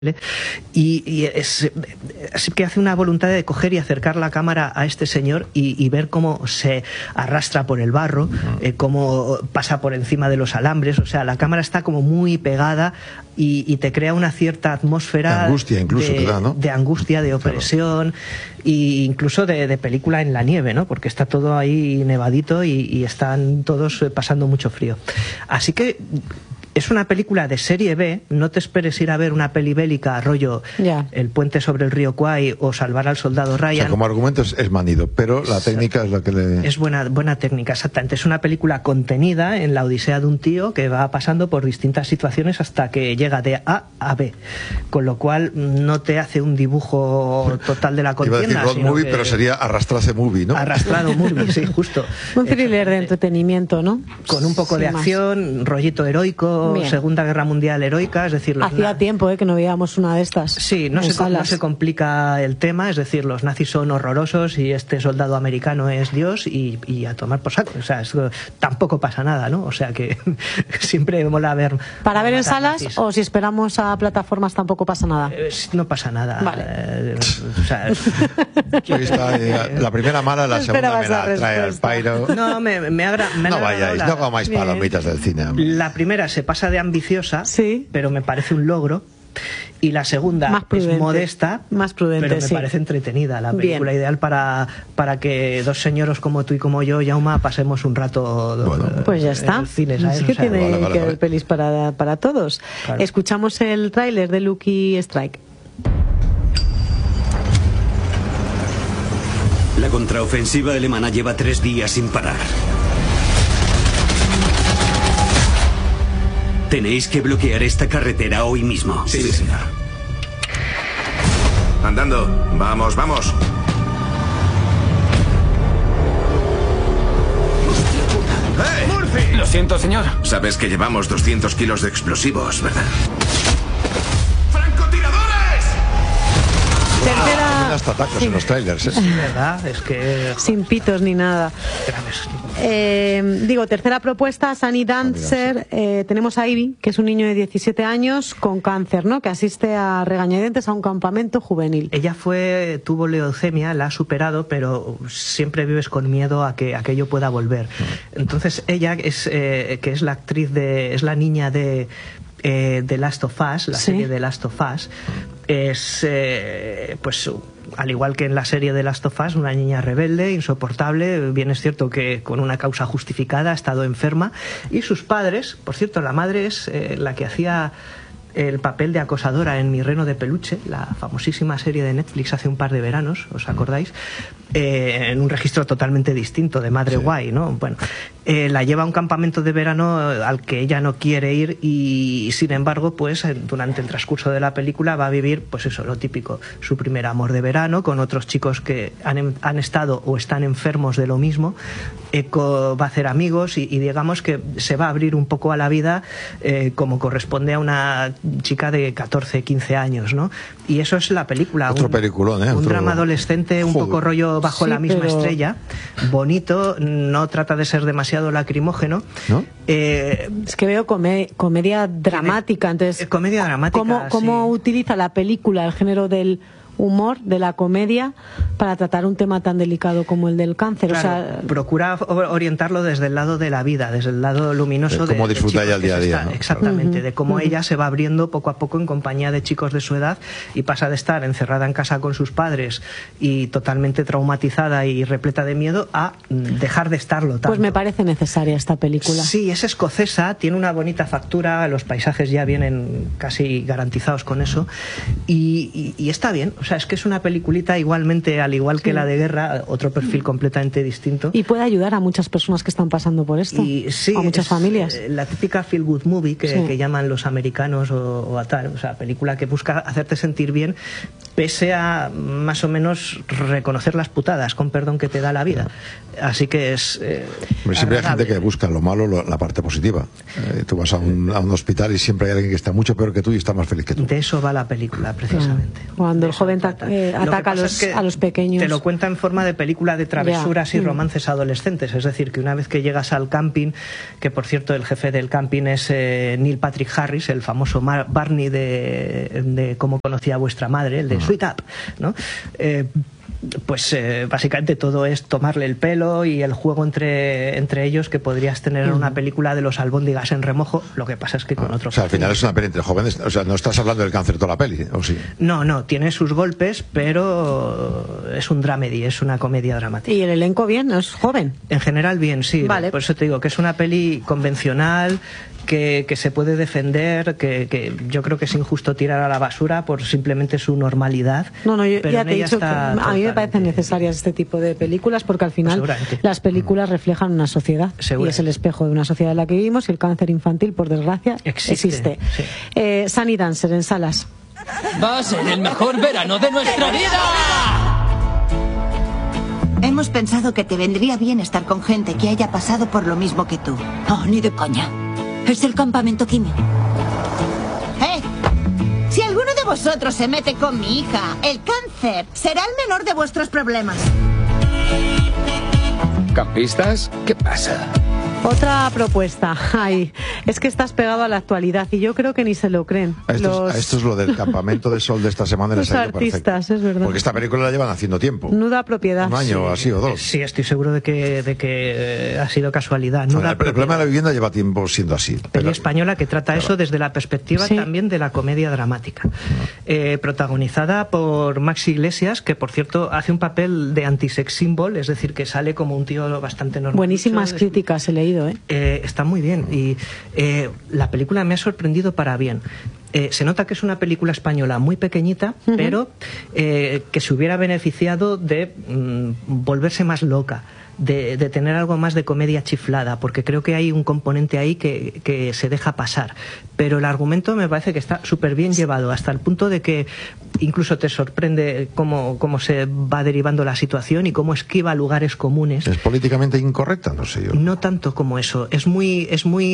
y es que hace una voluntad de coger y acercar la cámara a este señor y ver cómo se arrastra por el barro, cómo pasa por encima de los alambres. O sea, la cámara está como muy pegada y te crea una cierta atmósfera de angustia, incluso, ¿no? De angustia, de opresión, e incluso de película en la nieve, ¿no? Porque está todo ahí nevadito y están todos pasando mucho frío. Así que es una película de serie B, no te esperes ir a ver una peli bélica rollo El puente sobre el río Kwai o Salvar al soldado Ryan. O sea, como argumento es manido, pero la técnica es la que le... Es buena técnica, exactamente. Es una película contenida en la odisea de un tío que va pasando por distintas situaciones hasta que llega de A a B, con lo cual no te hace un dibujo total de la contienda. Iba a decir road movie, pero sería arrastrarse movie, ¿no? Arrastrado movie, sí, justo. Un thriller de entretenimiento, ¿no? Con un poco de acción, rollito heroico. Bien. Segunda Guerra Mundial heroica, es decir... Hacía tiempo que no veíamos una de estas. Sí, no se complica el tema, es decir, los nazis son horrorosos y este soldado americano es Dios y a tomar por saco. O sea, tampoco pasa nada, ¿no? O sea que siempre mola ver... ¿Para ver en salas nazis. O si esperamos a plataformas tampoco pasa nada? No pasa nada. Vale. O sea, la primera mala, la segunda me la trae al pairo. No, no vayáis, no comáis palomitas del cine. La primera se pasa de ambiciosa, pero me parece un logro. Y la segunda es modesta, más prudente, pero me parece entretenida. La película ideal para que dos señoros como tú y como yo, Jaume, pasemos un rato pues ya está. En el cine, ¿sabes? Es que tiene que haber pelis para todos. Claro. Escuchamos el tráiler de Lucky Strike. La contraofensiva alemana lleva 3 días sin parar. Tenéis que bloquear esta carretera hoy mismo. Sí, señor. Andando. Vamos, vamos. ¡Hey! ¡Murphy! Lo siento, señor. Sabes que llevamos 200 kilos de explosivos, ¿verdad? ¡Francotiradores! Tercera... Hasta tacos en los trailers, ¿eh? Sí, verdad, es que... Sin pitos ni nada. Tercera propuesta, Sunny Dancer. Tenemos a Ivy, que es un niño de 17 años con cáncer, ¿no? Que asiste a regañadientes a un campamento juvenil. Ella tuvo leucemia, la ha superado, pero siempre vives con miedo a que aquello pueda volver. Entonces ella que es la actriz es la niña de The Last of Us, la serie de Last of Us, es pues al igual que en la serie de Last of Us, una niña rebelde, insoportable. Bien es cierto que con una causa justificada, ha estado enferma, y sus padres, por cierto, la madre es la que hacía el papel de acosadora en Mi reno de peluche, la famosísima serie de Netflix hace un par de veranos, ¿os acordáis? En un registro totalmente distinto, de madre guay, ¿no? Bueno, la lleva a un campamento de verano al que ella no quiere ir y, sin embargo, pues durante el transcurso de la película va a vivir, pues eso, lo típico, su primer amor de verano con otros chicos que han estado o están enfermos de lo mismo. Va a hacer amigos y digamos que se va a abrir un poco a la vida como corresponde a una chica de 14, 15 años, ¿no? Y eso es la película. Otro peliculón, ¿eh? Un drama adolescente, un poco rollo Bajo la misma estrella, bonito, no trata de ser demasiado lacrimógeno. ¿No? Es que veo comedia dramática, entonces... Comedia dramática, ¿Cómo utiliza la película el género del humor, de la comedia, para tratar un tema tan delicado como el del cáncer? Claro, o sea, procura orientarlo desde el lado de la vida, desde el lado luminoso de cómo disfruta ella el día a día, ¿no? Exactamente, de cómo ella se va abriendo poco a poco en compañía de chicos de su edad y pasa de estar encerrada en casa con sus padres y totalmente traumatizada y repleta de miedo a dejar de estarlo tanto. Pues me parece necesaria esta película. Sí, es escocesa, tiene una bonita factura, los paisajes ya vienen casi garantizados con eso y está bien. O sea, es que es una peliculita igualmente, al igual que la de guerra, otro perfil completamente distinto. Y puede ayudar a muchas personas que están pasando por esto, a muchas familias. La típica feel good movie que llaman los americanos o a tal, o sea, película que busca hacerte sentir bien, pese a más o menos reconocer las putadas, con perdón, que te da la vida. Así que es siempre hay gente que busca lo malo, la parte positiva. Tú vas a un hospital y siempre hay alguien que está mucho peor que tú y está más feliz que tú. De eso va la película, precisamente. Cuando el joven ataca a los pequeños. Te lo cuenta en forma de película de travesuras y romances adolescentes. Es decir, que una vez que llegas al camping, que por cierto el jefe del camping es Neil Patrick Harris, el famoso Barney de Cómo conocía a vuestra madre, el de Sweet Up, ¿no? Pues básicamente todo es tomarle el pelo y el juego entre ellos que podrías tener en una película de los albóndigas en remojo. Lo que pasa es que con otros. O sea, al final es una peli entre jóvenes. O sea, no estás hablando del cáncer toda la peli, ¿o sí? No, tiene sus golpes, pero es un dramedy, es una comedia dramática. ¿Y el elenco bien? ¿Es joven? En general bien, sí. Vale. Por eso te digo que es una peli convencional, que se puede defender, que yo creo que es injusto tirar a la basura por simplemente su normalidad. No, yo ya te he dicho que a mí me parecen necesarias este tipo de películas porque al final las películas reflejan una sociedad y es el espejo de una sociedad en la que vivimos y el cáncer infantil, por desgracia, existe. Sí. Sunny Dancer en salas. Va a ser el mejor verano de nuestra vida. Hemos pensado que te vendría bien estar con gente que haya pasado por lo mismo que tú. Oh, ni de coña. Es el campamento químico. Si alguno de vosotros se mete con mi hija, el cáncer será el menor de vuestros problemas. ¿Campistas? ¿Qué pasa? Otra propuesta. Ay, es que estás pegado a la actualidad y yo creo que ni se lo creen. Esto es lo del campamento de sol de esta semana. Los artistas, perfecto. Es verdad. Porque esta película la llevan haciendo tiempo. Nuda propiedad. Un año así o dos. Sí, estoy seguro de que ha sido casualidad. El problema de la vivienda lleva tiempo siendo así. Peli española que trata eso desde la perspectiva también de la comedia dramática. Protagonizada por Maxi Iglesias, que por cierto hace un papel de anti-sex symbol, es decir, que sale como un tío bastante normal. Buenísimas críticas he leído. Está muy bien y la película me ha sorprendido para bien. Se nota que es una película española muy pequeñita, pero que se hubiera beneficiado de volverse más loca, de tener algo más de comedia chiflada, porque creo que hay un componente ahí que se deja pasar. Pero el argumento me parece que está súper bien llevado, hasta el punto de que incluso te sorprende cómo se va derivando la situación y cómo esquiva lugares comunes. ¿Es políticamente incorrecta? No sé yo. No tanto como eso. Es muy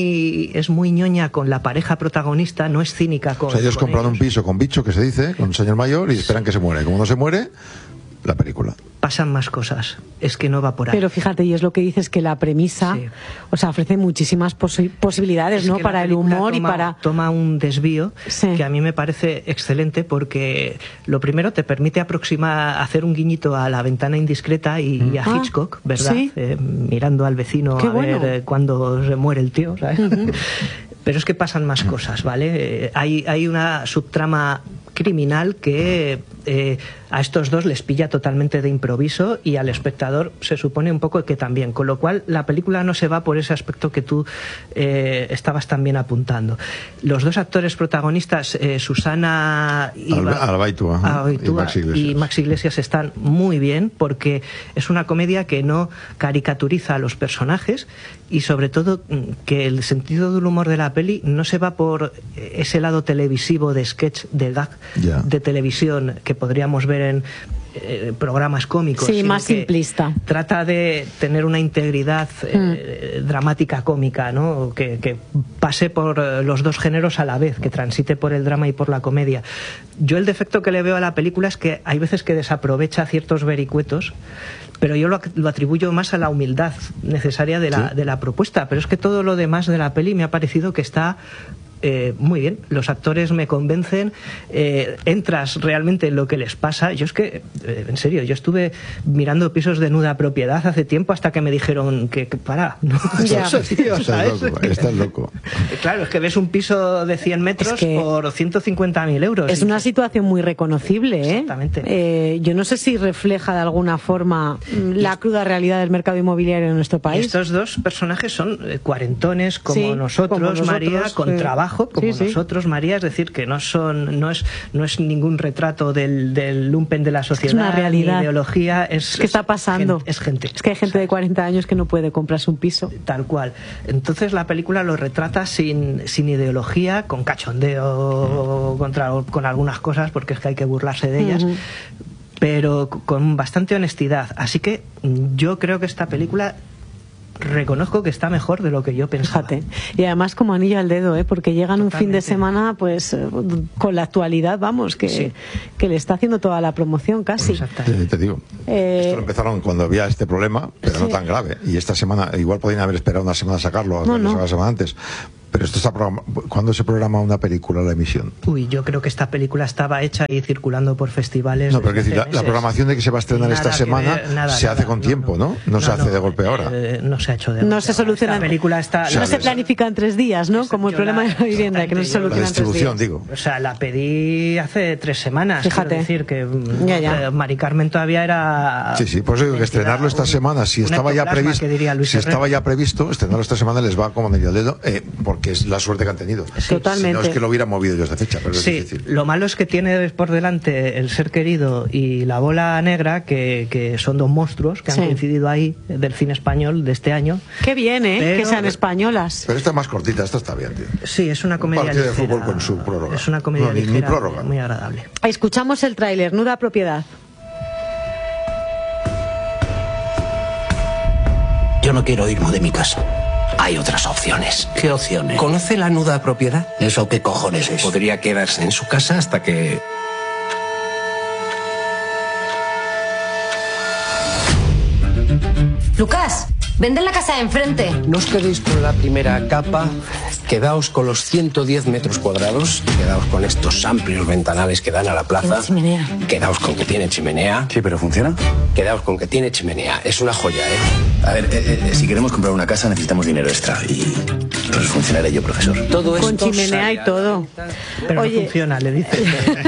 ñoña con la pareja protagonista, no es cínica con... O sea, ellos compran un piso con bicho, que se dice, con un señor mayor, y esperan que se muere. Como no se muere, la película. Pasan más cosas, es que no va por ahí. Pero fíjate, y es lo que dices, que la premisa, o sea, ofrece muchísimas posibilidades, ¿no? Para el humor y para... Toma un desvío que a mí me parece excelente, porque lo primero te permite hacer un guiñito a La ventana indiscreta y a Hitchcock, ¿verdad? ¿Sí? Mirando al vecino ver cuando se muere el tío, ¿sabes? Pero es que pasan más cosas, ¿vale? Hay una subtrama criminal que a estos dos les pilla totalmente de improviso y al espectador se supone un poco que también, con lo cual la película no se va por ese aspecto que tú estabas también apuntando. Los dos actores protagonistas, Susana Albaitua y Maxi Iglesias, están muy bien, porque es una comedia que no caricaturiza a los personajes y sobre todo que el sentido del humor de la peli no se va por ese lado televisivo de sketch, de gag de televisión que podríamos ver en programas cómicos. Sí, más simplista. Trata de tener una integridad dramática cómica, ¿no? Que pase por los dos géneros a la vez, que transite por el drama y por la comedia. Yo el defecto que le veo a la película es que hay veces que desaprovecha ciertos vericuetos, pero yo lo atribuyo más a la humildad necesaria de la propuesta. Pero es que todo lo demás de la peli me ha parecido que está muy bien. Los actores me convencen, entras realmente en lo que les pasa. Yo es que, en serio, yo estuve mirando pisos de nuda propiedad hace tiempo hasta que me dijeron que para, no, estás loco. Claro, es que ves un piso de 100 metros por 150.000 euros. Es una situación muy reconocible, Exactamente. Yo no sé si refleja de alguna forma la cruda realidad del mercado inmobiliario en nuestro país. Estos dos personajes son cuarentones como nosotros, María, con trabajo trabajo, como nosotros, María, es decir, que no es ningún retrato del lumpen de la sociedad, es una realidad, ideología, ¿qué está pasando? Es gente. Es que hay gente de 40 años que no puede comprarse un piso. Tal cual. Entonces la película lo retrata sin ideología, con cachondeo con algunas cosas, porque es que hay que burlarse de ellas, pero con bastante honestidad. Así que yo creo que esta película, reconozco que está mejor de lo que yo pensaba. Fíjate. Y además como anillo al dedo, porque llegan un fin de semana pues con la actualidad, vamos, que le está haciendo toda la promoción casi. Exactamente. Te digo, esto lo empezaron cuando había este problema, pero no tan grave. Y esta semana, igual podían haber esperado una semana a sacarlo, una semana antes. Pero esto está ¿cuándo se programa una película, la emisión? Uy, yo creo que esta película estaba hecha y circulando por festivales. No, pero es decir, la programación de que se va a estrenar esta semana se hace con tiempo, ¿no? No se hace de golpe ahora. No se ha hecho de golpe. No se soluciona. La película no se planifica en 3 días, ¿no? Como el problema de la vivienda, que no se soluciona en 3 días. Digo. O sea, la pedí hace 3 semanas. Fíjate. Quiero decir que Mari Carmen todavía era. Sí, por eso digo que estrenarlo esta semana, si estaba ya previsto, estrenarlo esta semana les va como medio dedo, porque es la suerte que han tenido. Totalmente. Si no es que lo hubiera movido yo esta fecha, pero es difícil. Lo malo es que tiene por delante El ser querido y La bola negra, que son 2 monstruos que han coincidido ahí del cine español de este año. Qué bien, que sean españolas. Pero esta es más cortita, esta está bien, tío. Sí, es una comedia ligera. Un partido de fútbol con su prórroga. Es una comedia ligera, ni prórroga. Muy agradable. Escuchamos el tráiler, Nuda propiedad. Yo no quiero irme de mi casa. Hay otras opciones. ¿Qué opciones? ¿Conoce la nuda propiedad? ¿Eso qué cojones es? Podría quedarse en su casa hasta que... Lucas, vende la casa de enfrente. No os quedéis con la primera capa, quedaos con los 110 metros cuadrados, quedaos con estos amplios ventanales que dan a la plaza. Tiene chimenea. Quedaos con que tiene chimenea. Sí, pero ¿funciona? Quedaos con que tiene chimenea. Es una joya, ¿eh? A ver, si queremos comprar una casa necesitamos dinero extra y entonces funcionaré yo, profesor. Todo esto con chimenea y todo. Pero no funciona, le dice.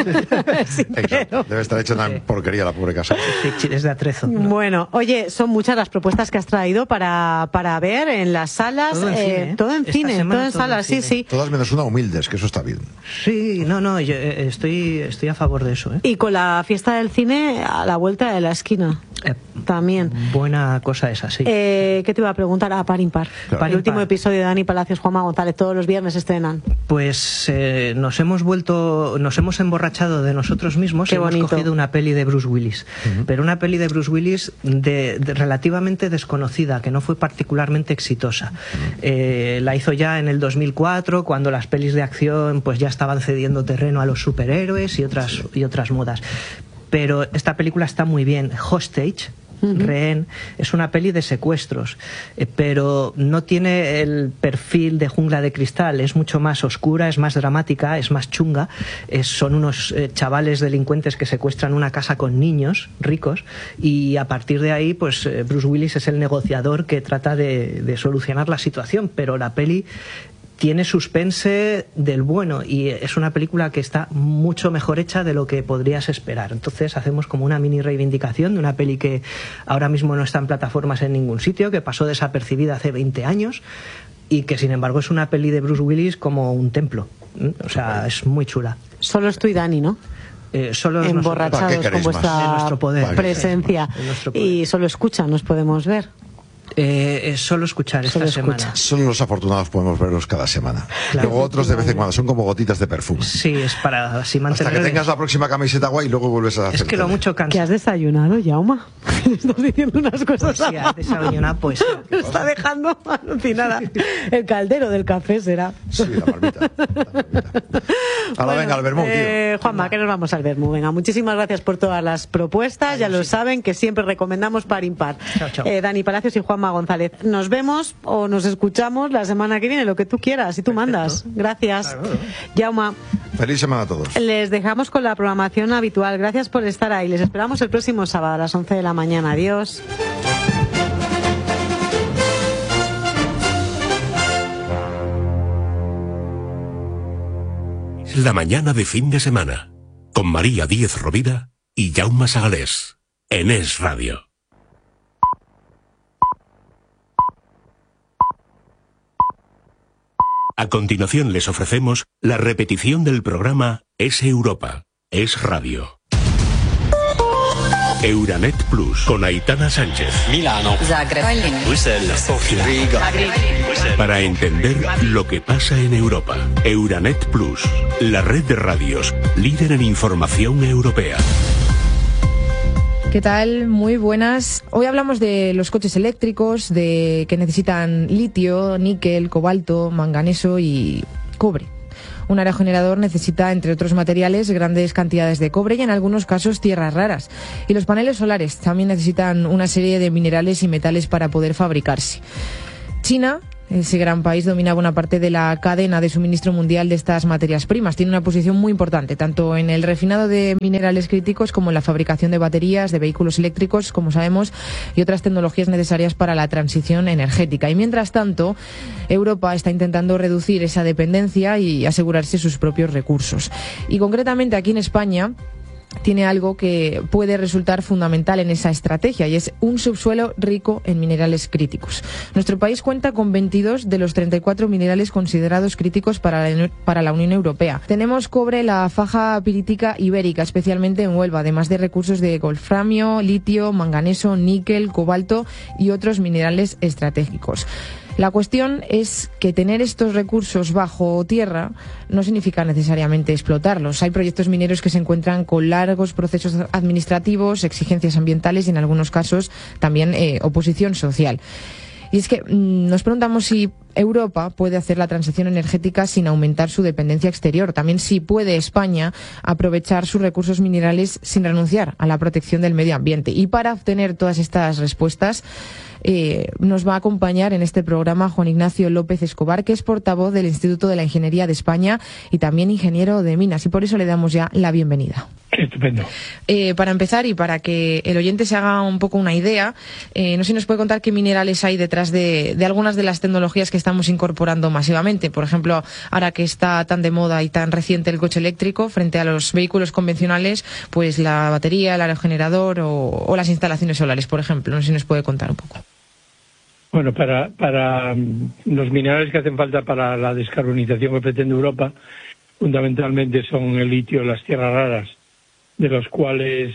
Sí, pero... Debe estar hecha una porquería la pobre casa. Sí, es de atrezo. Bueno, oye, son muchas las propuestas que has traído para ver en las salas. Todo en cine, todo en salas, sí. Todas menos una humildes, que eso está bien. Sí, no, yo estoy a favor de eso. Y con la fiesta del cine a la vuelta de la esquina. También. Buena cosa esa, sí. ¿Qué te iba a preguntar? Par impar. Claro. El último episodio de Dani Palacios, Juanma González, todos los viernes estrenan. Pues nos hemos emborrachado de nosotros mismos. Hemos cogido una peli de Bruce Willis, pero una peli de Bruce Willis de relativamente desconocida, que no fue particularmente exitosa. La hizo ya en el 2004, cuando las pelis de acción pues ya estaban cediendo terreno a los superhéroes y otras modas. Pero esta película está muy bien. Hostage, Rehén, es una peli de secuestros, pero no tiene el perfil de Jungla de Cristal. Es mucho más oscura, es más dramática, es más chunga. Son unos chavales delincuentes que secuestran una casa con niños ricos y a partir de ahí pues Bruce Willis es el negociador que trata de solucionar la situación, pero la peli tiene suspense del bueno y es una película que está mucho mejor hecha de lo que podrías esperar. Entonces hacemos como una mini reivindicación de una peli que ahora mismo no está en plataformas en ningún sitio, que pasó desapercibida hace 20 años y que sin embargo es una peli de Bruce Willis como un templo. O sea, es muy chula. Solo es tú y Dani, ¿no? Solo emborrachados con vuestra presencia y solo escucha, nos podemos ver. Solo escuchar esta semana. Solo los afortunados podemos verlos cada semana. Claro. Luego otros de vez en cuando, son como gotitas de perfume. Sí, es para así mantener. Hasta que tengas la próxima camiseta guay y luego vuelves a hacer. Es que lo mucho cansa. ¿Qué has desayunado, Jaume? Estás diciendo unas cosas. Sí, has desayunado, pues. Me está dejando alucinada. El caldero del café será. Sí, la marmita. Ahora venga, al vermú, tío. Juanma, que nos vamos al vermú. Venga, muchísimas gracias por todas las propuestas. Ya lo saben, que siempre recomendamos par impar. Chao. Dani Palacios y Juanma González. Nos vemos o nos escuchamos la semana que viene, lo que tú quieras, si tú mandas. Gracias. Jaume. Feliz semana a todos. Les dejamos con la programación habitual. Gracias por estar ahí. Les esperamos el próximo sábado a las 11 de la mañana. Adiós. La mañana de fin de semana con María Díez Rovira y Jaume Sagalés en Es Radio. A continuación les ofrecemos la repetición del programa Es Europa, es Radio. Euranet Plus con Aitana Sánchez. Milano, Zagreb, Bruselas, Sofía, Riga. Para entender lo que pasa en Europa. Euranet Plus, la red de radios líder en información europea. ¿Qué tal? Muy buenas. Hoy hablamos de los coches eléctricos, de que necesitan litio, níquel, cobalto, manganeso y cobre. Un aerogenerador necesita, entre otros materiales, grandes cantidades de cobre y en algunos casos tierras raras. Y los paneles solares también necesitan una serie de minerales y metales para poder fabricarse. China, ese gran país, domina buena parte de la cadena de suministro mundial de estas materias primas. Tiene una posición muy importante, tanto en el refinado de minerales críticos como en la fabricación de baterías, de vehículos eléctricos, como sabemos, y otras tecnologías necesarias para la transición energética. Y mientras tanto, Europa está intentando reducir esa dependencia y asegurarse sus propios recursos. Y concretamente aquí en España tiene algo que puede resultar fundamental en esa estrategia y es un subsuelo rico en minerales críticos. Nuestro país cuenta con 22 de los 34 minerales considerados críticos para la Unión Europea. Tenemos cobre, la faja pirítica ibérica, especialmente en Huelva, además de recursos de wolframio, litio, manganeso, níquel, cobalto y otros minerales estratégicos. La cuestión es que tener estos recursos bajo tierra no significa necesariamente explotarlos. Hay proyectos mineros que se encuentran con largos procesos administrativos, exigencias ambientales y en algunos casos también oposición social. Y es que nos preguntamos si Europa puede hacer la transición energética sin aumentar su dependencia exterior. También si puede España aprovechar sus recursos minerales sin renunciar a la protección del medio ambiente. Y para obtener todas estas respuestas nos va a acompañar en este programa Juan Ignacio López Escobar, que es portavoz del Instituto de la Ingeniería de España y también ingeniero de minas. Y por eso le damos ya la bienvenida. Estupendo. Para empezar y para que el oyente se haga un poco una idea, no sé si nos puede contar qué minerales hay detrás de algunas de las tecnologías que estamos incorporando masivamente. Por ejemplo, ahora que está tan de moda y tan reciente el coche eléctrico, frente a los vehículos convencionales, pues la batería, el aerogenerador o las instalaciones solares, por ejemplo. No sé si nos puede contar un poco. Bueno, para los minerales que hacen falta para la descarbonización que pretende Europa, fundamentalmente son el litio, las tierras raras, de los cuales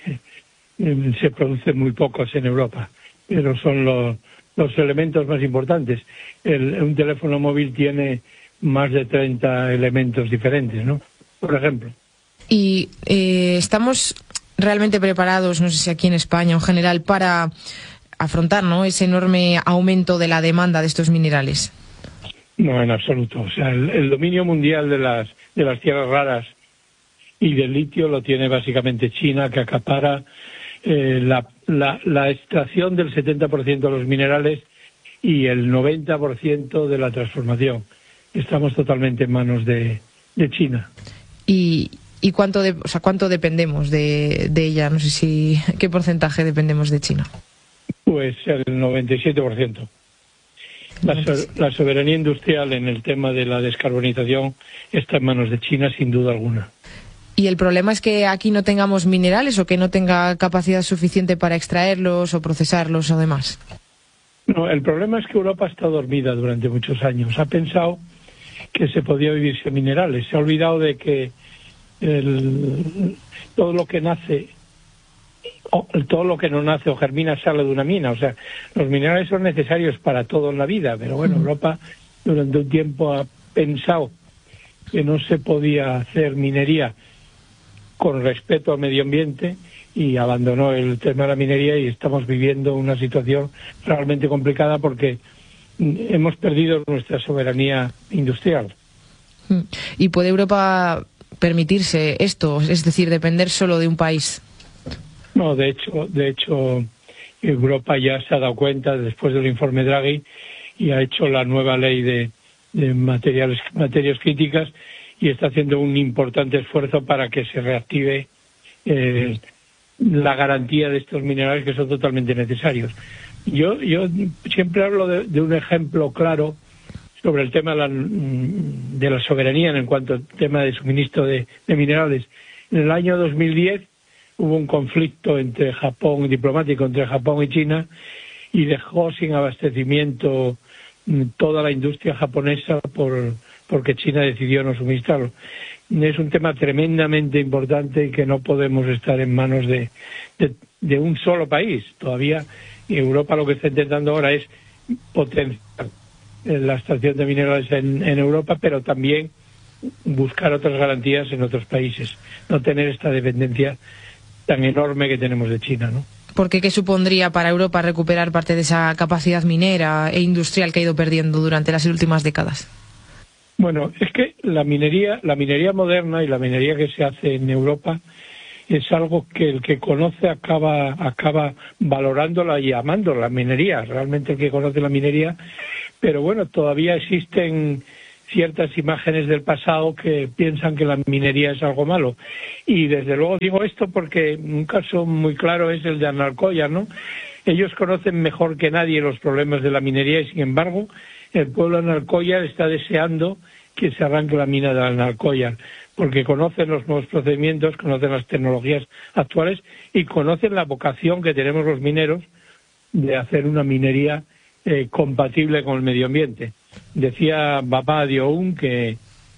se producen muy pocos en Europa, pero son los elementos más importantes. Un teléfono móvil tiene más de 30 elementos diferentes, ¿no? Por ejemplo. Y estamos realmente preparados, no sé si aquí en España o en general, para afrontar, ¿no?, ese enorme aumento de la demanda de estos minerales. No, en absoluto. O sea, el dominio mundial de las tierras raras y del litio lo tiene básicamente China, que acapara la extracción del 70% de los minerales y el 90% de la transformación. Estamos totalmente en manos de China. ¿Y cuánto dependemos de ella? No sé qué porcentaje dependemos de China. Pues el 97%. La soberanía industrial en el tema de la descarbonización está en manos de China, sin duda alguna. ¿Y el problema es que aquí no tengamos minerales o que no tenga capacidad suficiente para extraerlos o procesarlos o demás? No, el problema es que Europa está dormida durante muchos años. Ha pensado que se podía vivir sin minerales. Se ha olvidado de que todo lo que nace, todo lo que no nace o germina sale de una mina. O sea, los minerales son necesarios para todo en la vida, pero bueno, Europa durante un tiempo ha pensado que no se podía hacer minería con respeto al medio ambiente y abandonó el tema de la minería y estamos viviendo una situación realmente complicada porque hemos perdido nuestra soberanía industrial. ¿Y puede Europa permitirse esto, es decir, depender solo de un país? No, de hecho Europa ya se ha dado cuenta después del informe Draghi y ha hecho la nueva ley de materias críticas y está haciendo un importante esfuerzo para que se reactive la garantía de estos minerales que son totalmente necesarios. Yo siempre hablo de un ejemplo claro sobre el tema de la soberanía en cuanto al tema de suministro de minerales. En el año 2010 hubo un conflicto diplomático entre Japón y China y dejó sin abastecimiento toda la industria japonesa porque China decidió no suministrarlo. Es un tema tremendamente importante y que no podemos estar en manos de un solo país. Todavía Europa lo que está intentando ahora es potenciar la extracción de minerales en Europa, pero también buscar otras garantías en otros países, no tener esta dependencia tan enorme que tenemos de China, ¿no? Porque ¿qué supondría para Europa recuperar parte de esa capacidad minera e industrial que ha ido perdiendo durante las últimas décadas? Bueno, es que la minería moderna y la minería que se hace en Europa es algo que el que conoce acaba valorándola y amando la minería, realmente el que conoce la minería, pero bueno, todavía existen ciertas imágenes del pasado que piensan que la minería es algo malo. Y desde luego digo esto porque un caso muy claro es el de Analcoya, ¿no? Ellos conocen mejor que nadie los problemas de la minería y, sin embargo, el pueblo de Analcoya está deseando que se arranque la mina de Analcoya, porque conocen los nuevos procedimientos, conocen las tecnologías actuales y conocen la vocación que tenemos los mineros de hacer una minería compatible con el medio ambiente. Decía Baba Dioun que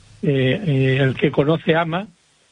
el que conoce ama,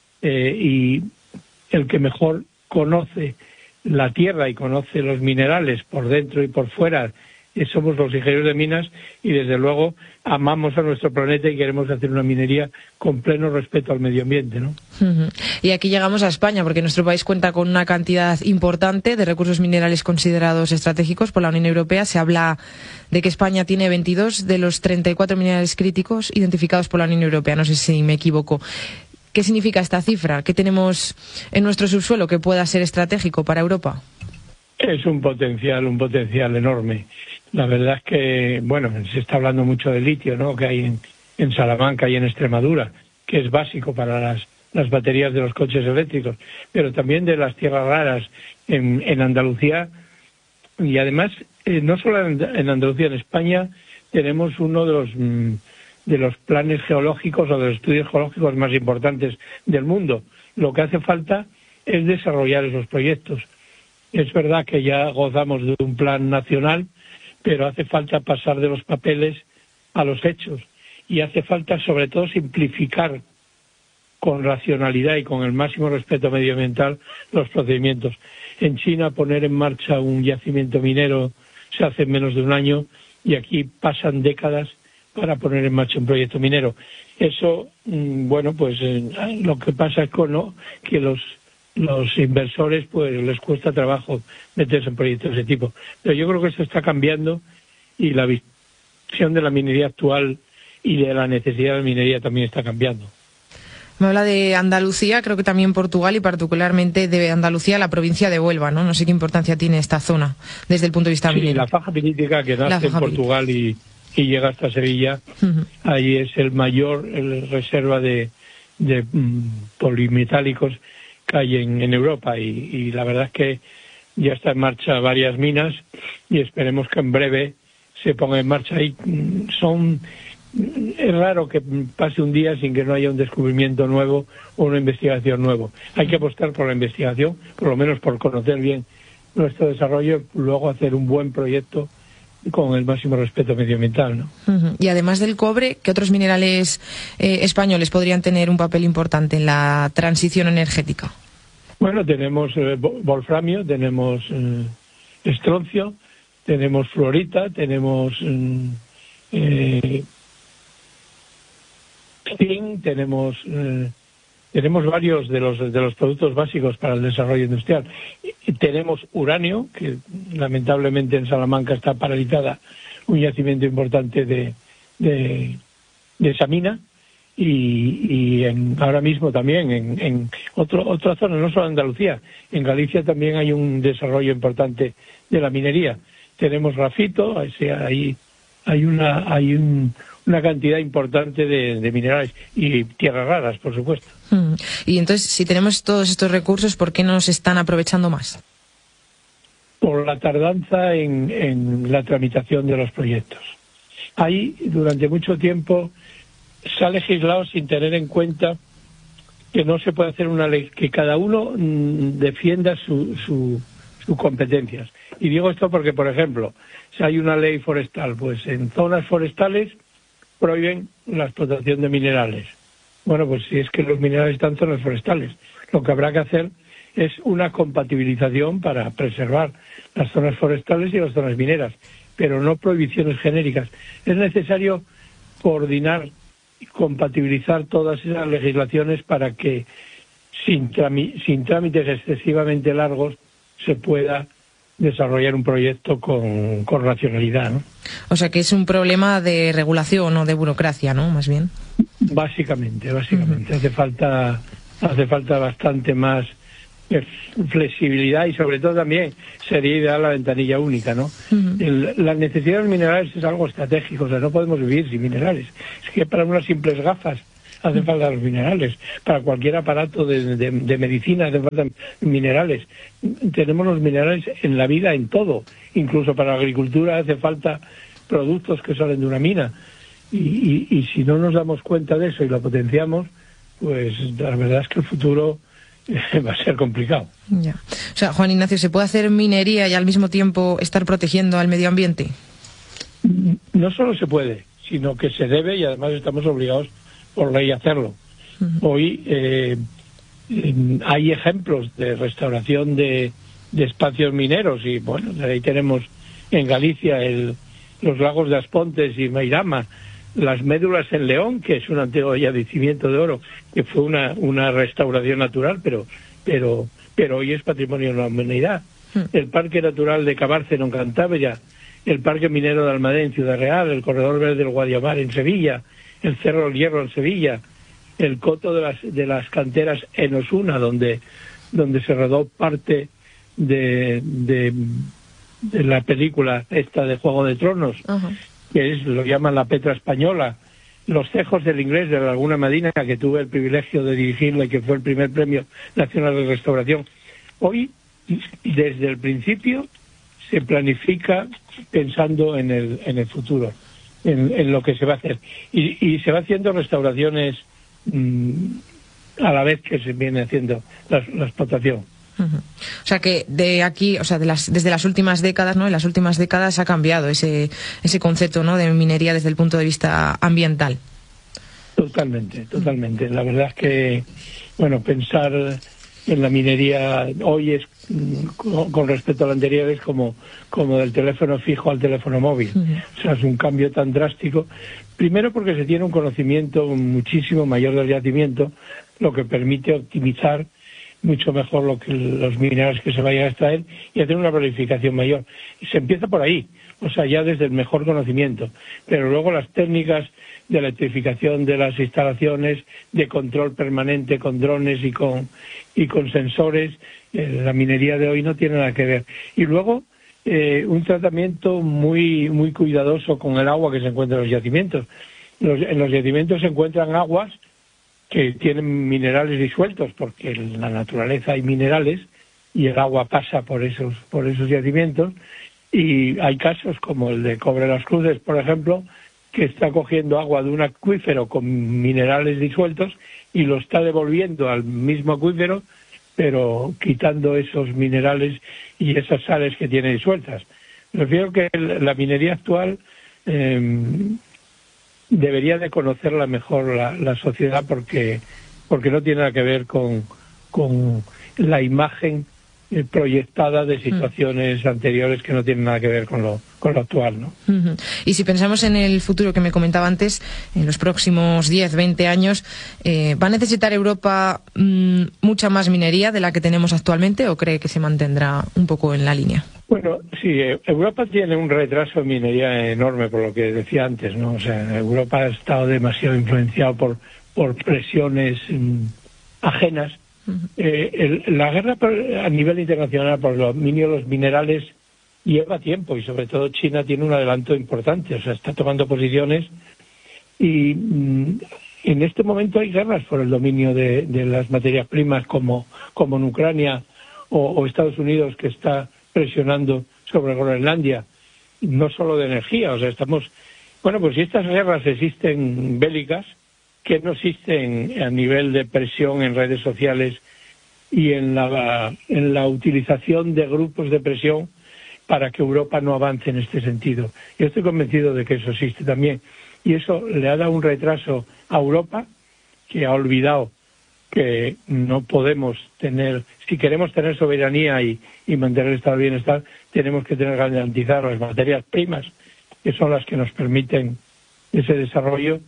y el que mejor conoce la tierra y conoce los minerales por dentro y por fuera somos los ingenieros de minas, y desde luego amamos a nuestro planeta y queremos hacer una minería con pleno respeto al medio ambiente, ¿no? Y aquí llegamos a España, porque nuestro país cuenta con una cantidad importante de recursos minerales considerados estratégicos por la Unión Europea. Se habla de que España tiene 22 de los 34 minerales críticos identificados por la Unión Europea, no sé si me equivoco. ¿Qué significa esta cifra? ¿Qué tenemos en nuestro subsuelo que pueda ser estratégico para Europa? Es un potencial enorme. La verdad es que, bueno, se está hablando mucho de litio, ¿no?, que hay en Salamanca y en Extremadura, que es básico para las baterías de los coches eléctricos, pero también de las tierras raras en Andalucía. Y además, no solo en Andalucía, en España tenemos uno de los planes geológicos o de los estudios geológicos más importantes del mundo. Lo que hace falta es desarrollar esos proyectos. Es verdad que ya gozamos de un plan nacional, pero hace falta pasar de los papeles a los hechos, y hace falta sobre todo simplificar con racionalidad y con el máximo respeto medioambiental los procedimientos. En China poner en marcha un yacimiento minero se hace en menos de un año, y aquí pasan décadas para poner en marcha un proyecto minero. Eso, bueno, pues lo que pasa es que los inversores pues les cuesta trabajo meterse en proyectos de ese tipo. Pero yo creo que esto está cambiando, y la visión de la minería actual y de la necesidad de la minería también está cambiando. Me habla de Andalucía, creo que también Portugal, y particularmente de Andalucía, la provincia de Huelva, ¿no? No sé qué importancia tiene esta zona desde el punto de vista minero. Sí, la faja pirítica que nace en Portugal y llega hasta Sevilla, ahí es el mayor reserva de polimetálicos que hay en Europa, y la verdad es que ya está en marcha varias minas y esperemos que en breve se ponga en marcha. Es raro que pase un día sin que no haya un descubrimiento nuevo o una investigación nueva. Hay que apostar por la investigación, por lo menos por conocer bien nuestro desarrollo, luego hacer un buen proyecto con el máximo respeto medioambiental, ¿no? Y además del cobre, ¿qué otros minerales españoles podrían tener un papel importante en la transición energética? Bueno, tenemos wolframio, tenemos estroncio, tenemos fluorita, tenemos zinc, tenemos varios de los productos básicos para el desarrollo industrial. Tenemos uranio, que lamentablemente en Salamanca está paralizada un yacimiento importante de esa mina, y ahora mismo también en otra zona, no solo en Andalucía, en Galicia también hay un desarrollo importante de la minería. Tenemos grafito, hay una cantidad importante de minerales y tierras raras, por supuesto. Y entonces, si tenemos todos estos recursos, ¿por qué no se están aprovechando más? Por la tardanza en la tramitación de los proyectos. Ahí, durante mucho tiempo, se ha legislado sin tener en cuenta que no se puede hacer una ley, que cada uno defienda su competencias. Y digo esto porque, por ejemplo, si hay una ley forestal, pues en zonas forestales prohíben la explotación de minerales. Bueno, pues si es que los minerales están en zonas forestales, lo que habrá que hacer es una compatibilización para preservar las zonas forestales y las zonas mineras, pero no prohibiciones genéricas. Es necesario coordinar y compatibilizar todas esas legislaciones para que sin trámites excesivamente largos se pueda desarrollar un proyecto con racionalidad, ¿no? O sea que es un problema de regulación o de burocracia, ¿no? Más bien. Básicamente. Hace falta bastante más flexibilidad y sobre todo también sería ideal la ventanilla única, ¿no? La necesidad de los minerales es algo estratégico, o sea, no podemos vivir sin minerales. Es que para unas simples gafas hacen falta los minerales, para cualquier aparato de medicina hacen falta minerales. Tenemos los minerales en la vida, en todo, incluso para la agricultura hace falta productos que salen de una mina. Y si no nos damos cuenta de eso y lo potenciamos, pues la verdad es que el futuro va a ser complicado. Ya. O sea, Juan Ignacio, ¿se puede hacer minería y al mismo tiempo estar protegiendo al medio ambiente? No solo se puede, sino que se debe y además estamos obligados por ley a hacerlo. Hoy hay ejemplos de restauración de espacios mineros y bueno, ahí tenemos en Galicia los lagos de Aspontes y Meirama, las médulas en León, que es un antiguo yacimiento de oro, que fue una restauración natural, pero hoy es patrimonio de la humanidad. El Parque Natural de Cabárceno en Cantabria, el Parque Minero de Almadén en Ciudad Real, el Corredor Verde del Guadiamar en Sevilla, el Cerro del Hierro en Sevilla, el coto de las canteras en Osuna, donde se rodó parte de la película esta de Juego de Tronos, lo llaman la Petra Española, los cejos del Inglés de la Laguna Medina, que tuve el privilegio de dirigirla y que fue el primer premio nacional de restauración. Hoy, desde el principio, se planifica pensando en el futuro, en lo que se va a hacer. Y se va haciendo restauraciones a la vez que se viene haciendo la explotación. O sea que de aquí, o sea, desde las últimas décadas, ¿no? En las últimas décadas ha cambiado ese concepto, ¿no? De minería desde el punto de vista ambiental. Totalmente. La verdad es que, bueno, pensar en la minería hoy es, con respecto a la anterior, es como del teléfono fijo al teléfono móvil. O sea, es un cambio tan drástico. Primero porque se tiene un conocimiento muchísimo mayor del yacimiento, lo que permite optimizar mucho mejor los minerales que se vayan a extraer y hacer una planificación mayor. Y se empieza por ahí, o sea, ya desde el mejor conocimiento. Pero luego las técnicas de electrificación de las instalaciones, de control permanente con drones y con sensores, la minería de hoy no tiene nada que ver. Y luego un tratamiento muy muy cuidadoso con el agua que se encuentra en los yacimientos. En los yacimientos se encuentran aguas que tienen minerales disueltos, porque en la naturaleza hay minerales y el agua pasa por esos yacimientos, y hay casos como el de Cobre Las Cruces, por ejemplo, que está cogiendo agua de un acuífero con minerales disueltos y lo está devolviendo al mismo acuífero, pero quitando esos minerales y esas sales que tiene disueltas. Prefiero que la minería actual debería de conocerla mejor la sociedad porque no tiene nada que ver con la imagen proyectada de situaciones anteriores que no tienen nada que ver con lo actual, ¿no? Y si pensamos en el futuro que me comentaba antes, en los próximos 10, 20 años, ¿va a necesitar Europa mucha más minería de la que tenemos actualmente o cree que se mantendrá un poco en la línea? Bueno, sí, Europa tiene un retraso en minería enorme, por lo que decía antes, ¿no? O sea, Europa ha estado demasiado influenciado por presiones ajenas. La guerra a nivel internacional por el dominio de los minerales lleva tiempo y sobre todo China tiene un adelanto importante, o sea, está tomando posiciones y en este momento hay guerras por el dominio de las materias primas como en Ucrania o Estados Unidos, que está presionando sobre Groenlandia, no solo de energía, o sea, pues si estas guerras existen bélicas, que no existen a nivel de presión en redes sociales y en la utilización de grupos de presión para que Europa no avance en este sentido. Yo estoy convencido de que eso existe también, y eso le ha dado un retraso a Europa, que ha olvidado que no podemos tener, si queremos tener soberanía y mantener el estado de bienestar, tenemos que tener que garantizar las materias primas, que son las que nos permiten ese desarrollo,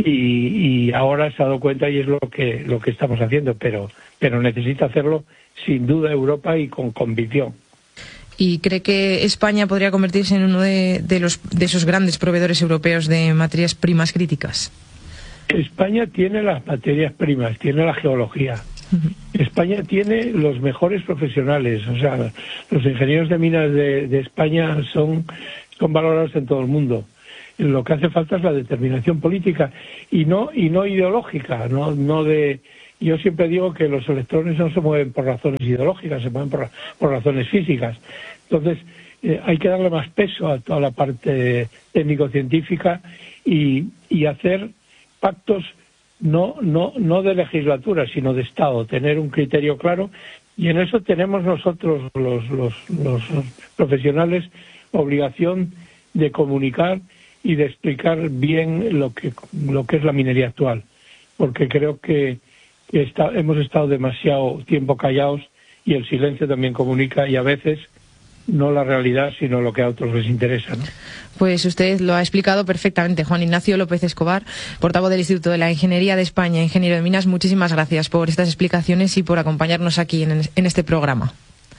y ahora se ha dado cuenta y es lo que estamos haciendo, pero necesita hacerlo sin duda Europa y con convicción. ¿Y cree que España podría convertirse en uno de esos grandes proveedores europeos de materias primas críticas? España tiene las materias primas, tiene la geología. España tiene los mejores profesionales, o sea, los ingenieros de minas de España son valorados en todo el mundo. Lo que hace falta es la determinación política y no ideológica, no de. Yo siempre digo que los electrones no se mueven por razones ideológicas, se mueven por razones físicas. Entonces, hay que darle más peso a toda la parte técnico-científica y hacer pactos no de legislatura, sino de Estado, tener un criterio claro, y en eso tenemos nosotros, los profesionales, obligación de comunicar y de explicar bien lo que es la minería actual, porque creo que hemos estado demasiado tiempo callados y el silencio también comunica, y a veces no la realidad, sino lo que a otros les interesa, ¿no? Pues usted lo ha explicado perfectamente. Juan Ignacio López Escobar, portavoz del Instituto de la Ingeniería de España, ingeniero de minas, muchísimas gracias por estas explicaciones y por acompañarnos aquí en este programa.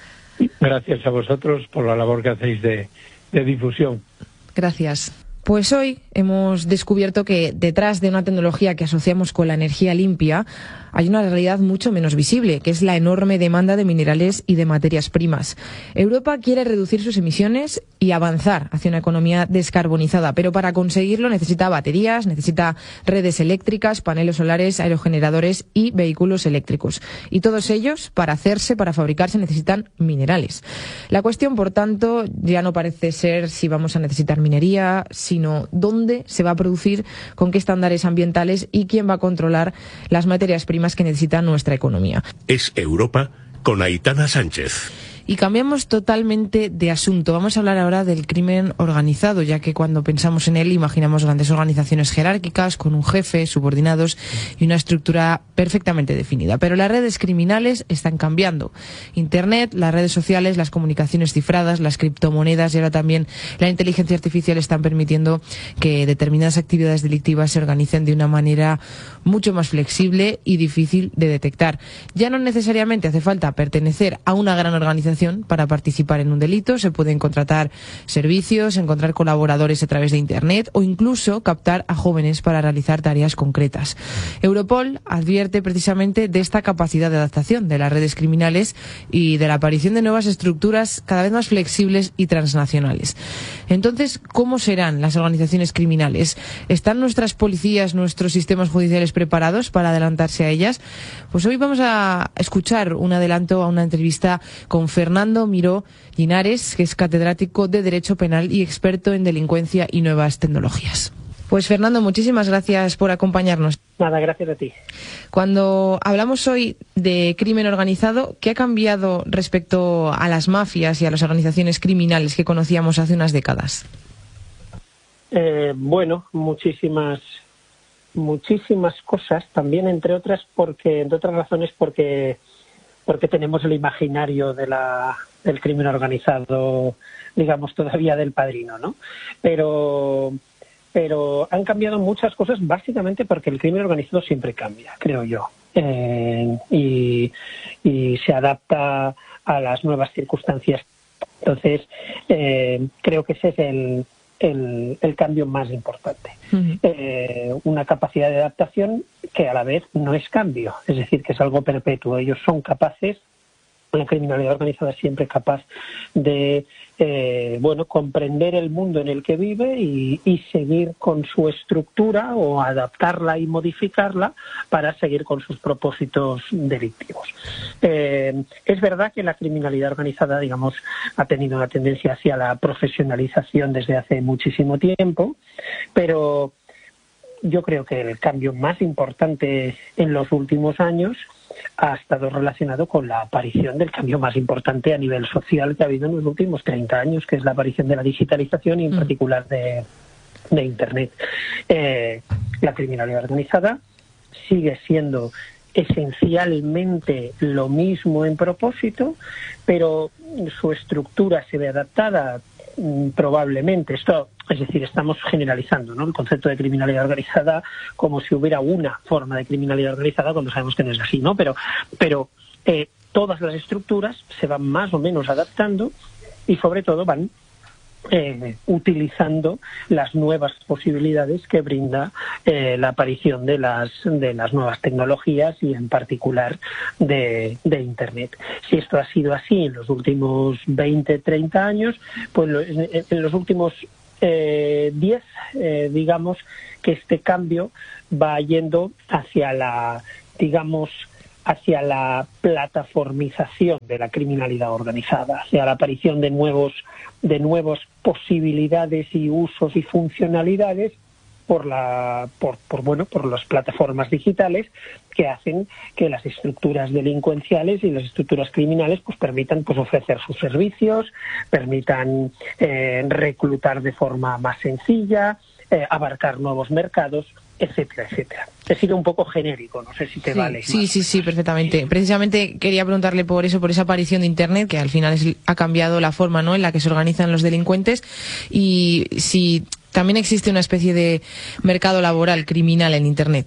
Gracias a vosotros por la labor que hacéis de difusión. Gracias. Pues hoy hemos descubierto que detrás de una tecnología que asociamos con la energía limpia hay una realidad mucho menos visible, que es la enorme demanda de minerales y de materias primas. Europa quiere reducir sus emisiones y avanzar hacia una economía descarbonizada, pero para conseguirlo necesita baterías, necesita redes eléctricas, paneles solares, aerogeneradores y vehículos eléctricos. Y todos ellos, para fabricarse, necesitan minerales. La cuestión, por tanto, ya no parece ser si vamos a necesitar minería, sino dónde se va a producir, con qué estándares ambientales y quién va a controlar las materias primas que necesita nuestra economía. Es Europa con Aitana Sánchez. Y cambiamos totalmente de asunto. Vamos a hablar ahora del crimen organizado, ya que cuando pensamos en él imaginamos grandes organizaciones jerárquicas con un jefe, subordinados y una estructura perfectamente definida. Pero las redes criminales están cambiando. Internet, las redes sociales, las comunicaciones cifradas, las criptomonedas y ahora también la inteligencia artificial están permitiendo que determinadas actividades delictivas se organicen de una manera mucho más flexible y difícil de detectar. Ya no necesariamente hace falta pertenecer a una gran organización para participar en un delito. Se pueden contratar servicios, encontrar colaboradores a través de Internet o incluso captar a jóvenes para realizar tareas concretas. Europol advierte precisamente de esta capacidad de adaptación de las redes criminales y de la aparición de nuevas estructuras cada vez más flexibles y transnacionales. Entonces, ¿cómo serán las organizaciones criminales? ¿Están nuestras policías, nuestros sistemas judiciales preparados para adelantarse a ellas? Pues hoy vamos a escuchar un adelanto a una entrevista con Fernando Miró Linares, que es catedrático de Derecho Penal y experto en delincuencia y nuevas tecnologías. Pues Fernando, muchísimas gracias por acompañarnos. Nada, gracias a ti. Cuando hablamos hoy de crimen organizado, ¿qué ha cambiado respecto a las mafias y a las organizaciones criminales que conocíamos hace unas décadas? Bueno, muchísimas cosas, también entre otras razones porque tenemos el imaginario del crimen organizado, digamos, todavía del Padrino, ¿no? Pero han cambiado muchas cosas, básicamente porque el crimen organizado siempre cambia, creo yo, y se adapta a las nuevas circunstancias. Entonces, creo que ese es el cambio más importante. Una capacidad de adaptación que a la vez no es cambio, es decir, que es algo perpetuo. Ellos son capaces, la criminalidad organizada es siempre capaz de comprender el mundo en el que vive y seguir con su estructura o adaptarla y modificarla para seguir con sus propósitos delictivos. Es verdad que la criminalidad organizada, digamos, ha tenido una tendencia hacia la profesionalización desde hace muchísimo tiempo, pero yo creo que el cambio más importante en los últimos años ha estado relacionado con la aparición del cambio más importante a nivel social que ha habido en los últimos 30 años, que es la aparición de la digitalización y en particular de Internet. La criminalidad organizada sigue siendo esencialmente lo mismo en propósito, pero su estructura se ve adaptada probablemente. Esto, es decir, estamos generalizando, ¿no?, el concepto de criminalidad organizada como si hubiera una forma de criminalidad organizada cuando sabemos que no es así, ¿no? Pero todas las estructuras se van más o menos adaptando y sobre todo van utilizando las nuevas posibilidades que brinda la aparición de las nuevas tecnologías y en particular de Internet. Si esto ha sido así en los últimos 20, 30 años, pues en los últimos 10, digamos que este cambio va yendo hacia la plataformización de la criminalidad organizada, hacia la aparición de nuevas posibilidades y usos y funcionalidades por las plataformas digitales que hacen que las estructuras delincuenciales y las estructuras criminales pues permitan pues ofrecer sus servicios, permitan reclutar de forma más sencilla, abarcar nuevos mercados, etcétera, etcétera. He sido un poco genérico, no sé si te vale. Sí, perfectamente. Precisamente quería preguntarle por eso, por esa aparición de Internet, que al final ha cambiado la forma, ¿no?, en la que se organizan los delincuentes, y si también existe una especie de mercado laboral criminal en Internet.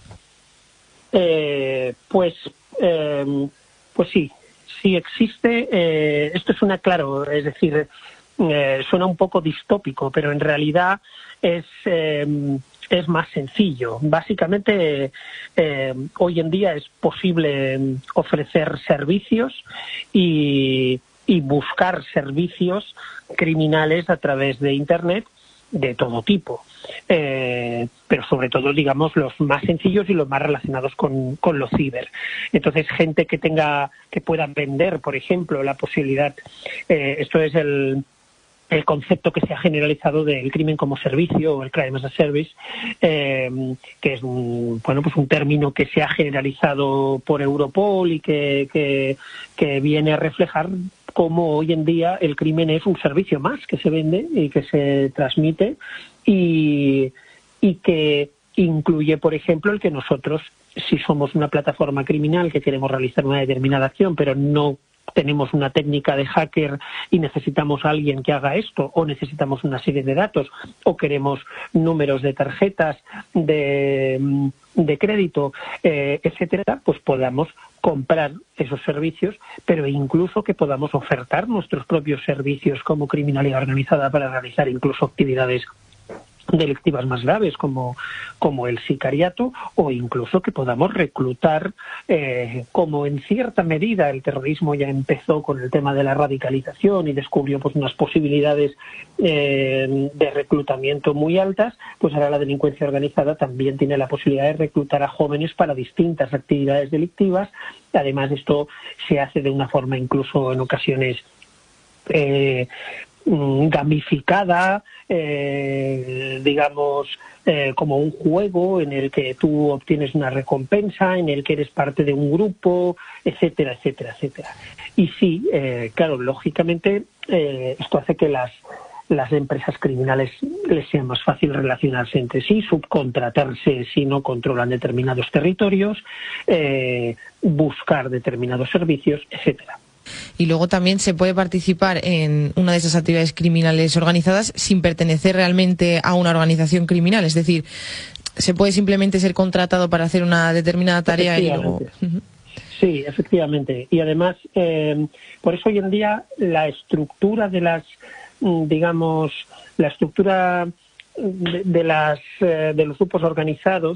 Pues sí existe. Esto suena claro, es decir, suena un poco distópico, pero en realidad es más sencillo. Básicamente, hoy en día es posible ofrecer servicios y buscar servicios criminales a través de Internet de todo tipo, pero sobre todo, digamos, los más sencillos y los más relacionados con lo ciber. Entonces, gente que pueda vender, por ejemplo, la posibilidad, esto es el concepto que se ha generalizado del crimen como servicio, o el crime as a service, que es un término que se ha generalizado por Europol y que viene a reflejar cómo hoy en día el crimen es un servicio más que se vende y que se transmite y que incluye, por ejemplo, el que nosotros, si somos una plataforma criminal que queremos realizar una determinada acción, pero no tenemos una técnica de hacker y necesitamos a alguien que haga esto, o necesitamos una serie de datos, o queremos números de tarjetas de crédito, etcétera, pues podamos comprar esos servicios, pero incluso que podamos ofertar nuestros propios servicios como criminalidad organizada para realizar incluso actividades delictivas más graves como el sicariato, o incluso que podamos reclutar, como en cierta medida el terrorismo ya empezó con el tema de la radicalización y descubrió pues unas posibilidades de reclutamiento muy altas, pues ahora la delincuencia organizada también tiene la posibilidad de reclutar a jóvenes para distintas actividades delictivas. Además, esto se hace de una forma incluso en ocasiones gamificada, digamos, como un juego en el que tú obtienes una recompensa, en el que eres parte de un grupo, etcétera, etcétera, etcétera. Y sí, claro, lógicamente esto hace que las empresas criminales les sea más fácil relacionarse entre sí, subcontratarse si no controlan determinados territorios, buscar determinados servicios, etcétera. Y luego también se puede participar en una de esas actividades criminales organizadas sin pertenecer realmente a una organización criminal. Es decir, se puede simplemente ser contratado para hacer una determinada tarea y luego... Sí, efectivamente. Y además, por eso hoy en día la estructura de las, digamos, la estructura de los grupos organizados,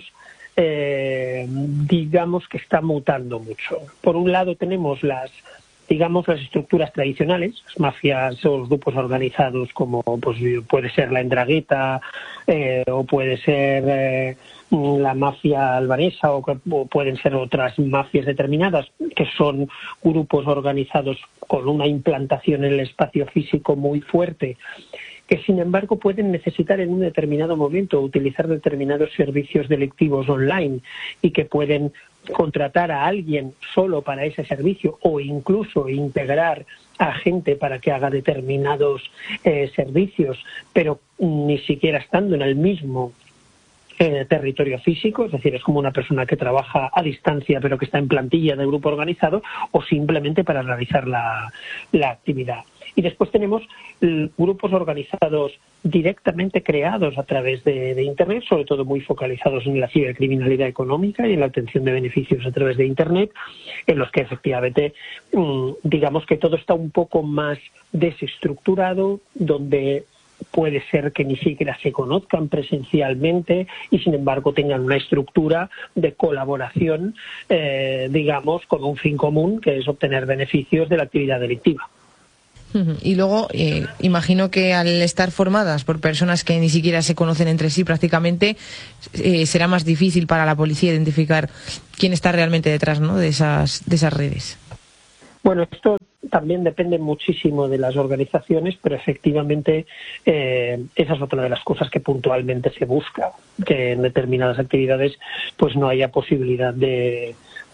digamos que está mutando mucho. Por un lado tenemos las estructuras tradicionales, las mafias o los grupos organizados, como pues puede ser la Ndrangheta, o puede ser la mafia albanesa, o pueden ser otras mafias determinadas, que son grupos organizados con una implantación en el espacio físico muy fuerte que sin embargo pueden necesitar en un determinado momento utilizar determinados servicios delictivos online y que pueden contratar a alguien solo para ese servicio o incluso integrar a gente para que haga determinados servicios, pero ni siquiera estando en el mismo territorio físico, es decir, es como una persona que trabaja a distancia pero que está en plantilla de grupo organizado, o simplemente para realizar la actividad. Y después tenemos grupos organizados directamente creados a través de Internet, sobre todo muy focalizados en la cibercriminalidad económica y en la obtención de beneficios a través de Internet, en los que efectivamente digamos que todo está un poco más desestructurado, donde puede ser que ni siquiera se conozcan presencialmente y sin embargo tengan una estructura de colaboración, digamos, con un fin común, que es obtener beneficios de la actividad delictiva. Y luego, imagino que al estar formadas por personas que ni siquiera se conocen entre sí prácticamente, será más difícil para la policía identificar quién está realmente detrás, ¿no?, de esas redes. Bueno, esto también depende muchísimo de las organizaciones, pero efectivamente esa es otra de las cosas que puntualmente se busca, que en determinadas actividades pues no haya posibilidad de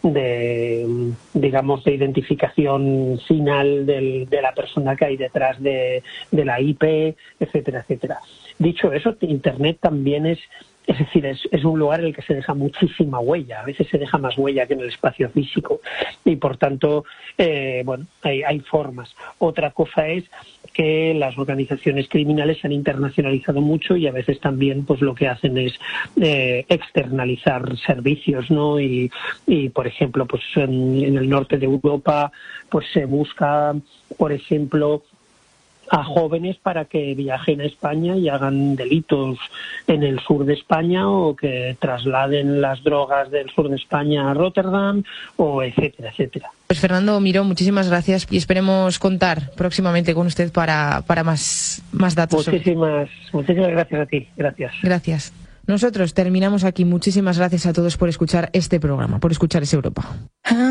digamos, de identificación final de la persona que hay detrás de la IP, etcétera, etcétera. Dicho eso, Internet también es decir, es un lugar en el que se deja muchísima huella, a veces se deja más huella que en el espacio físico y por tanto, bueno, hay formas. Otra cosa es que las organizaciones criminales se han internacionalizado mucho y a veces también pues lo que hacen es externalizar servicios, ¿no? Y por ejemplo, pues en el norte de Europa pues se busca, por ejemplo, a jóvenes para que viajen a España y hagan delitos en el sur de España, o que trasladen las drogas del sur de España a Rotterdam, o etcétera, etcétera. Pues Fernando Miró, muchísimas gracias y esperemos contar próximamente con usted para más datos. Muchísimas gracias a ti. Gracias. Nosotros terminamos aquí. Muchísimas gracias a todos por escuchar este programa, por escuchar Es Europa.